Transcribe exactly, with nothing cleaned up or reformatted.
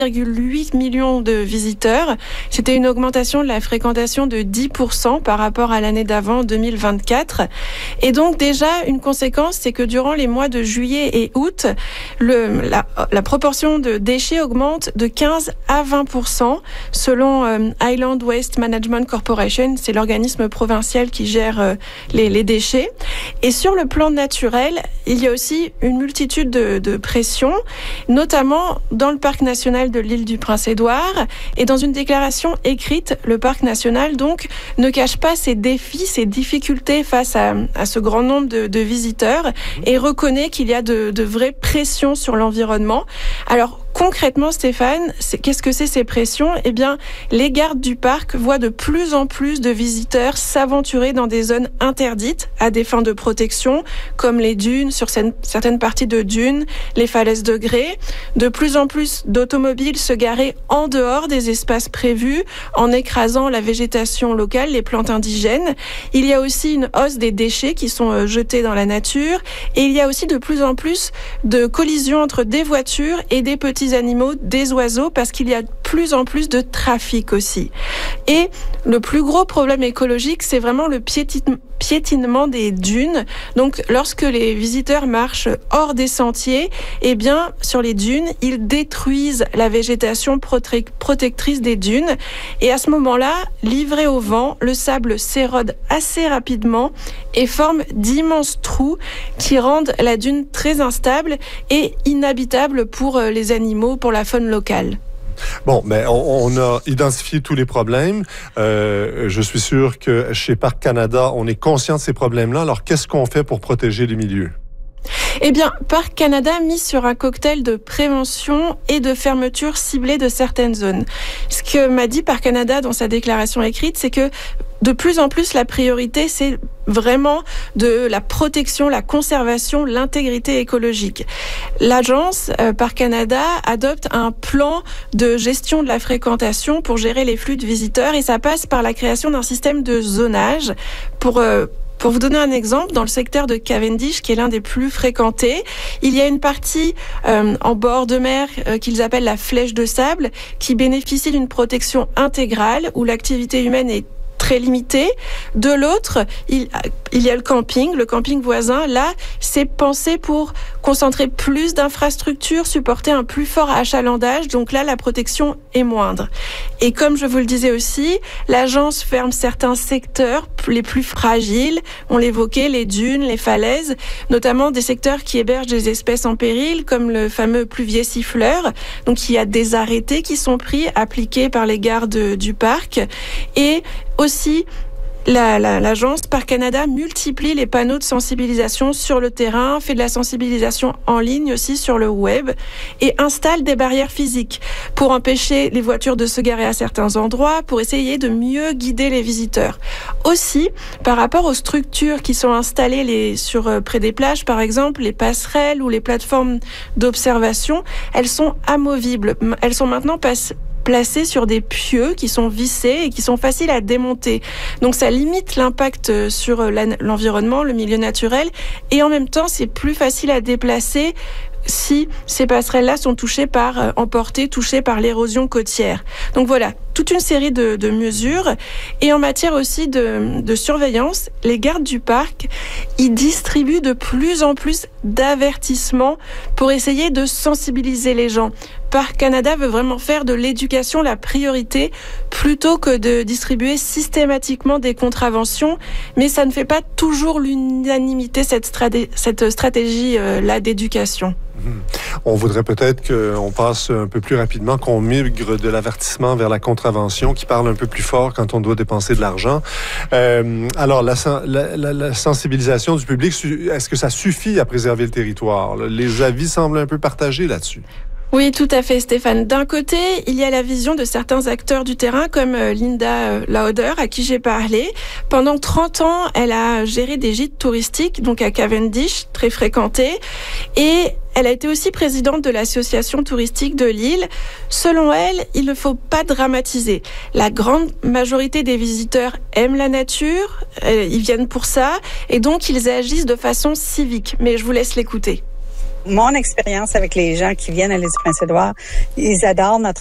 virgule huit millions de visiteurs. C'était une augmentation de la fréquentation de dix pour cent par rapport à l'année d'avant, deux mille vingt-quatre. Et donc déjà, une conséquence, c'est que durant les mois de juillet et août, le, la, la proportion de déchets augmente de quinze à vingt pour cent selon euh, Island Waste Management Corporation. C'est l'organisme provincial qui gère euh, les, les déchets. Et sur le plan naturel, il y a aussi une multitude de, de pressions, notamment dans le parc national de l'île du Prince-Édouard. Et dans une déclaration écrite, le parc national donc ne cache pas ses défis, ses difficultés face à, à ce grand nombre de, de visiteurs et reconnaît qu'il y a de, de vraies pressions sur l'environnement. Alors, concrètement, Stéphane, c'est, qu'est-ce que c'est ces pressions ? Eh bien, les gardes du parc voient de plus en plus de visiteurs s'aventurer dans des zones interdites à des fins de protection, comme les dunes, sur certaines parties de dunes, les falaises de grès. De plus en plus d'automobiles se garer en dehors des espaces prévus, en écrasant la végétation locale, les plantes indigènes. Il y a aussi une hausse des déchets qui sont jetés dans la nature. Et il y a aussi de plus en plus de collisions entre des voitures et des petits animaux, des oiseaux, parce qu'il y a de plus en plus de trafic aussi. Et le plus gros problème écologique, c'est vraiment le piétinement piétinement des dunes. Donc, lorsque les visiteurs marchent hors des sentiers, eh bien, sur les dunes, ils détruisent la végétation prote- protectrice des dunes. Et à ce moment-là, livré au vent, le sable s'érode assez rapidement et forme d'immenses trous qui rendent la dune très instable et inhabitable pour les animaux, pour la faune locale. Bon, mais on, on a identifié tous les problèmes. Euh, je suis sûr que chez Parcs Canada, on est conscient de ces problèmes-là. Alors, qu'est-ce qu'on fait pour protéger les milieux? Eh bien, Parcs Canada mise sur un cocktail de prévention et de fermeture ciblée de certaines zones. Ce que m'a dit Parcs Canada dans sa déclaration écrite, c'est que de plus en plus, la priorité, c'est vraiment de la protection, la conservation, l'intégrité écologique. L'agence euh, Parcs Canada adopte un plan de gestion de la fréquentation pour gérer les flux de visiteurs et ça passe par la création d'un système de zonage pour... Euh, Pour vous donner un exemple, dans le secteur de Cavendish, qui est l'un des plus fréquentés, il y a une partie euh, en bord de mer euh, qu'ils appellent la flèche de sable, qui bénéficie d'une protection intégrale, où l'activité humaine est très limité. De l'autre, il, il y a le camping, le camping voisin. Là, c'est pensé pour concentrer plus d'infrastructures, supporter un plus fort achalandage. Donc là, la protection est moindre. Et comme je vous le disais aussi, l'agence ferme certains secteurs les plus fragiles. On l'évoquait, les dunes, les falaises, notamment des secteurs qui hébergent des espèces en péril, comme le fameux pluvier siffleur. Donc il y a des arrêtés qui sont pris, appliqués par les gardes du parc. Et aussi, La, la, l'agence Parcs Canada multiplie les panneaux de sensibilisation sur le terrain, fait de la sensibilisation en ligne aussi sur le web et installe des barrières physiques pour empêcher les voitures de se garer à certains endroits, pour essayer de mieux guider les visiteurs. Aussi, par rapport aux structures qui sont installées les, sur, près des plages, par exemple, les passerelles ou les plateformes d'observation, elles sont amovibles. Elles sont maintenant passées placés sur des pieux qui sont vissés et qui sont faciles à démonter. Donc ça limite l'impact sur l'environnement, le milieu naturel, et en même temps c'est plus facile à déplacer si ces passerelles-là sont touchées par, euh, emportées, touchées par l'érosion côtière. Donc voilà, toute une série de, de mesures. Et en matière aussi de, de surveillance, les gardes du parc, ils distribuent de plus en plus d'avertissements pour essayer de sensibiliser les gens. Parcs Canada veut vraiment faire de l'éducation la priorité plutôt que de distribuer systématiquement des contraventions, mais ça ne fait pas toujours l'unanimité, cette, straté- cette stratégie-là d'éducation. On voudrait peut-être qu'on passe un peu plus rapidement, qu'on migre de l'avertissement vers la contravention, qui parle un peu plus fort quand on doit dépenser de l'argent. Euh, alors, la, la, la, la sensibilisation du public, est-ce que ça suffit à préserver le territoire? Les avis semblent un peu partagés là-dessus. Oui, tout à fait, Stéphane. D'un côté, il y a la vision de certains acteurs du terrain, comme Linda Lauder, à qui j'ai parlé. Pendant trente ans, elle a géré des gîtes touristiques, donc à Cavendish, très fréquentés. Et elle a été aussi présidente de l'association touristique de l'île. Selon elle, il ne faut pas dramatiser. La grande majorité des visiteurs aiment la nature, ils viennent pour ça, et donc ils agissent de façon civique. Mais je vous laisse l'écouter. Mon expérience avec les gens qui viennent à l'île du Prince-Édouard, ils adorent notre